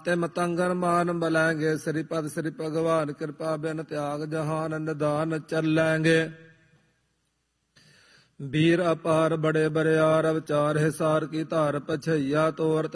तिम तंगन मान बलैंगे। श्रीपद श्री भगवान कृपा बिन त्याग जहान निदान चलेंगे। वीर अपार बड़े बरियार अवचार हिसार की धार पछैया तोर